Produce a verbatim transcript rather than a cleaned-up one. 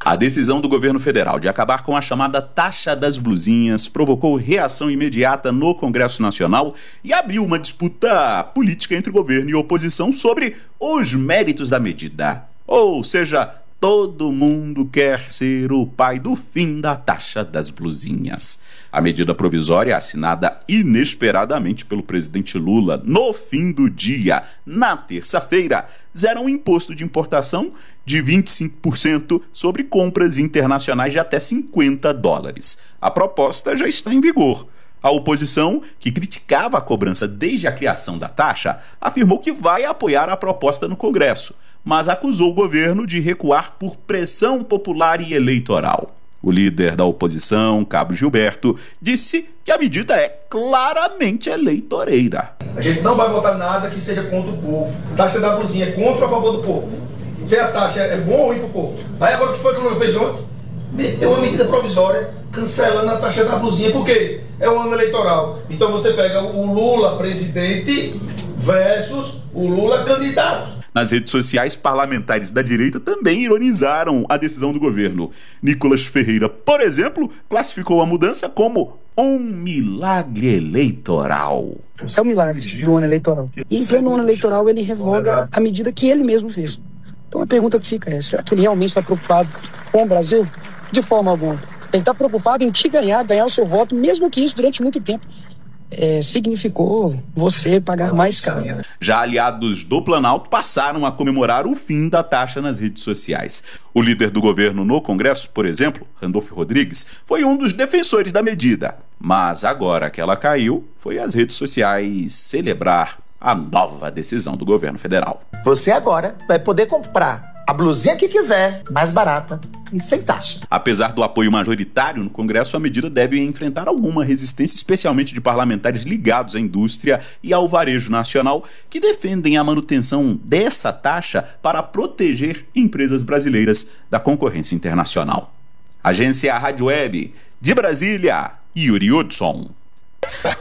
A decisão do governo federal de acabar com a chamada taxa das blusinhas provocou reação imediata no Congresso Nacional e abriu uma disputa política entre governo e oposição sobre os méritos da medida. Ou seja, todo mundo quer ser o pai do fim da taxa das blusinhas. A medida provisória, assinada inesperadamente pelo presidente Lula no fim do dia, na terça-feira, zera um imposto de importação de vinte e cinco por cento sobre compras internacionais de até cinquenta dólares. A proposta já está em vigor. A oposição, que criticava a cobrança desde a criação da taxa, afirmou que vai apoiar a proposta no Congresso, mas acusou o governo de recuar por pressão popular e eleitoral. O líder da oposição, Cabo Gilberto, disse que a medida é claramente eleitoreira. A gente não vai votar nada que seja contra o povo. A taxa da blusinha é contra ou a favor do povo? Que a taxa é bom ou ruim para o povo? Aí agora o que foi que o Lula fez ontem? Meteu uma medida provisória cancelando a taxa da blusinha. Por quê? É um ano eleitoral. Então você pega o Lula presidente versus o Lula candidato. Nas redes sociais, parlamentares da direita também ironizaram a decisão do governo. Nicolas Ferreira, por exemplo, classificou a mudança como um milagre eleitoral. É um milagre do ano eleitoral. E em pleno ano eleitoral ele revoga a medida que ele mesmo fez. Então a pergunta que fica é, será que ele realmente está preocupado com o Brasil? De forma alguma. Ele está preocupado em te ganhar, ganhar o seu voto, mesmo que isso durante muito tempo É, significou você pagar mais caro. Já aliados do Planalto passaram a comemorar o fim da taxa nas redes sociais. O líder do governo no Congresso, por exemplo, Randolfo Rodrigues, foi um dos defensores da medida. Mas agora que ela caiu, foi às redes sociais celebrar a nova decisão do governo federal. Você agora vai poder comprar a blusinha que quiser, mais barata e sem taxa. Apesar do apoio majoritário no Congresso, a medida deve enfrentar alguma resistência, especialmente de parlamentares ligados à indústria e ao varejo nacional, que defendem a manutenção dessa taxa para proteger empresas brasileiras da concorrência internacional. Agência Rádio Web, de Brasília, Yuri Hudson.